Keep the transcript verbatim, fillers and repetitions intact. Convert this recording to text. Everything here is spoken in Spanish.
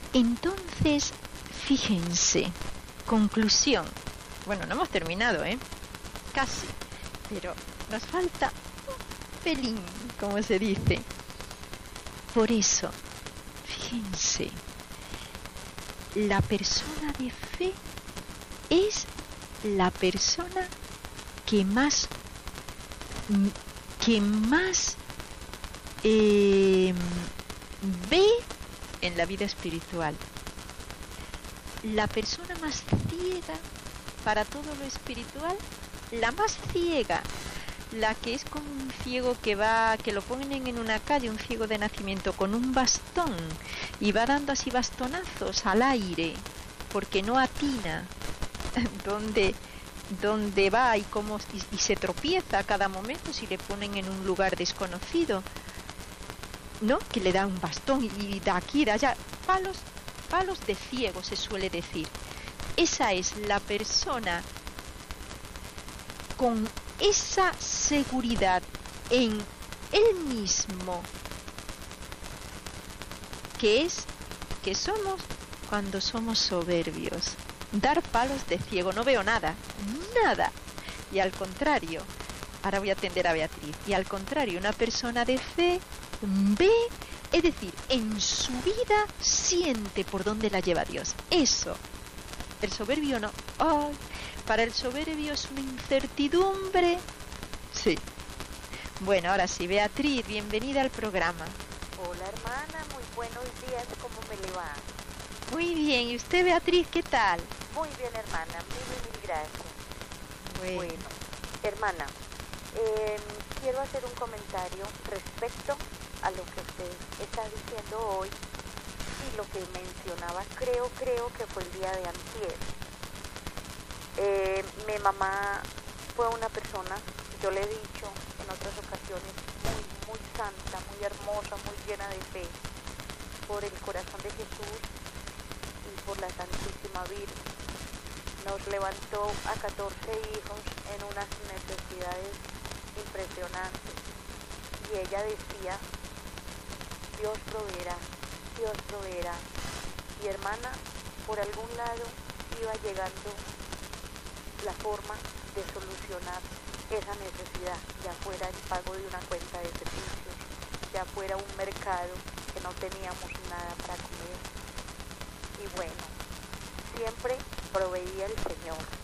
Entonces, fíjense, conclusión. Bueno, no hemos terminado, ¿eh? Casi. Pero nos falta un pelín, como se dice. Por eso, fíjense, la persona de fe es la persona que más, que más eh, ve en la vida espiritual. La persona más ciega para todo lo espiritual, la más ciega, la que es como un ciego que va, que lo ponen en una calle, un ciego de nacimiento con un bastón y va dando así bastonazos al aire porque no atina dónde, dónde va y cómo y, y se tropieza a cada momento si le ponen en un lugar desconocido, ¿no? Que le da un bastón y de aquí, de allá, palos, palos de ciego se suele decir. Esa es la persona con esa seguridad en él mismo que es que somos cuando somos soberbios. Dar palos de ciego, no veo nada, nada. Y al contrario, ahora voy a atender a Beatriz, y al contrario, una persona de fe ve, es decir, en su vida siente por dónde la lleva Dios. Eso. El soberbio no. Oh, para el soberbio es una incertidumbre. Sí. Bueno, ahora sí, Beatriz, bienvenida al programa. Hola, hermana, muy buenos días, ¿cómo me le va? Muy bien, ¿y usted, Beatriz, qué tal? Muy bien, hermana, mil, mil gracias. Bueno, bueno hermana, eh, quiero hacer un comentario respecto a lo que usted está diciendo hoy y lo que mencionaba, creo, creo que fue el día de antier. Eh, mi mamá fue una persona, yo le he dicho en otras ocasiones, muy, muy santa, muy hermosa, muy llena de fe, por el corazón de Jesús y por la Santísima Virgen. Nos levantó a catorce hijos en unas necesidades impresionantes. Y ella decía, Dios proveerá, Dios proveerá. Y hermana, por algún lado iba llegando la forma de solucionar esa necesidad, ya fuera el pago de una cuenta de servicios, ya fuera un mercado que no teníamos nada para comer. Y bueno, siempre proveía el Señor,